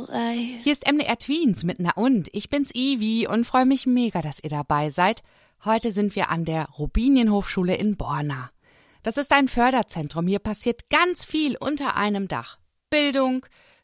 Hier ist MDR Tweens mit Na und. Ich bin's Ivi und freue mich mega, dass ihr dabei seid. Heute sind wir an der Robinienhofschule in Borna. Das ist ein Förderzentrum. Hier passiert ganz viel unter einem Dach. Bildung,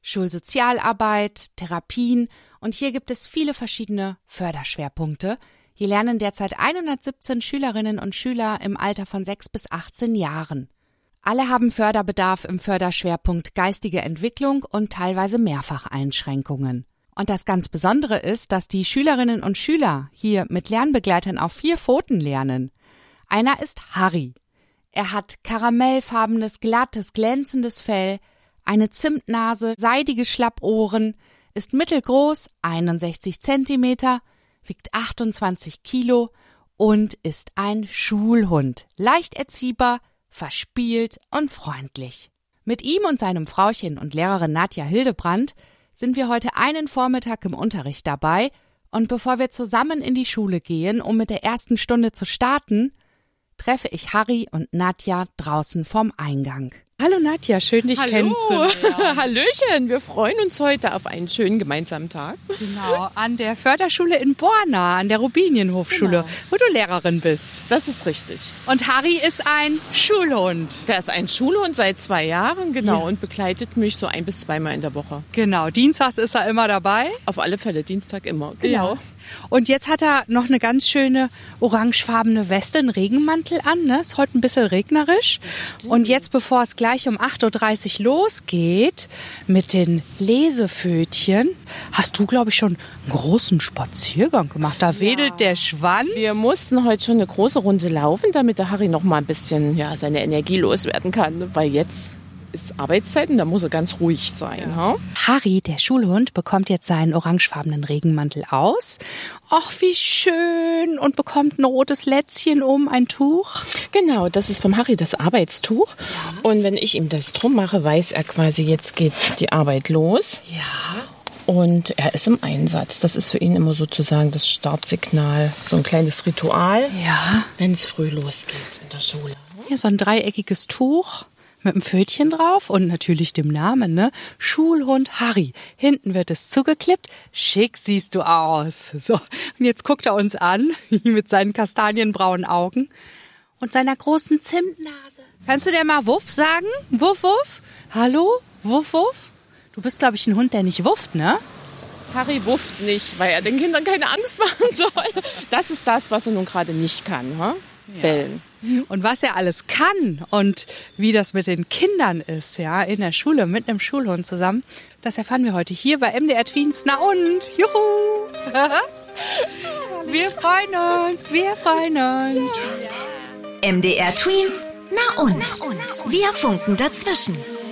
Schulsozialarbeit, Therapien und hier gibt es viele verschiedene Förderschwerpunkte. Hier lernen derzeit 117 Schülerinnen und Schüler im Alter von 6 bis 18 Jahren. Alle haben Förderbedarf im Förderschwerpunkt geistige Entwicklung und teilweise Mehrfacheinschränkungen. Und das ganz Besondere ist, dass die Schülerinnen und Schüler hier mit Lernbegleitern auf 4 Pfoten lernen. Einer ist Harry. Er hat karamellfarbenes, glattes, glänzendes Fell, eine Zimtnase, seidige Schlappohren, ist mittelgroß, 61 Zentimeter, wiegt 28 Kilo und ist ein Schulhund, leicht erziehbar, verspielt und freundlich. Mit ihm und seinem Frauchen und Lehrerin Nadja Hildebrandt sind wir heute einen Vormittag im Unterricht dabei und bevor wir zusammen in die Schule gehen, um mit der ersten Stunde zu starten, treffe ich Harry und Nadja draußen vorm Eingang. Hallo Nadja, schön dich kennenzulernen. Hallöchen, wir freuen uns heute auf einen schönen gemeinsamen Tag. Genau, an der Förderschule in Borna, an der Robinienhofschule, genau, wo du Lehrerin bist. Das ist richtig. Und Harry ist ein Schulhund. Der ist ein Schulhund seit 2 Jahren, genau, ja, und begleitet mich so 1 bis 2-mal in der Woche. Genau, dienstags ist er immer dabei. Auf alle Fälle, Dienstag immer, genau. Ja. Und jetzt hat er noch eine ganz schöne orangefarbene Weste, einen Regenmantel an, ne? Ist heute ein bisschen regnerisch. Und jetzt, bevor es gleich um 8.30 Uhr losgeht mit den Lesepfötchen, hast du, glaube ich, schon einen großen Spaziergang gemacht. Da wedelt der Schwanz. Wir mussten heute schon eine große Runde laufen, damit der Harry noch mal ein bisschen seine Energie loswerden kann, weil jetzt ist Arbeitszeit und da muss er ganz ruhig sein. Ja. Harry, der Schulhund, bekommt jetzt seinen orangefarbenen Regenmantel aus. Ach, wie schön. Und bekommt ein rotes Lätzchen ein Tuch. Genau, das ist vom Harry das Arbeitstuch. Ja. Und wenn ich ihm das drum mache, weiß er quasi, jetzt geht die Arbeit los. Ja. Und er ist im Einsatz. Das ist für ihn immer sozusagen das Startsignal, so ein kleines Ritual, wenn es früh losgeht in der Schule. Hier so ein dreieckiges Tuch mit einem Pfötchen drauf und natürlich dem Namen, ne? Schulhund Harry. Hinten wird es zugeklippt. Schick siehst du aus. So, und jetzt guckt er uns an mit seinen kastanienbraunen Augen und seiner großen Zimtnase. Kannst du dir mal Wuff sagen? Wuff, Wuff? Hallo? Wuff, Wuff? Du bist, glaube ich, ein Hund, der nicht wufft, ne? Harry wufft nicht, weil er den Kindern keine Angst machen soll. Das ist das, was er nun gerade nicht kann, ha? Bellen. Und was er alles kann und wie das mit den Kindern ist, ja, in der Schule mit einem Schulhund zusammen, das erfahren wir heute hier bei MDR Tweens. Na und? Juhu! Wir freuen uns, wir freuen uns. MDR Tweens. Na und? Wir funken dazwischen.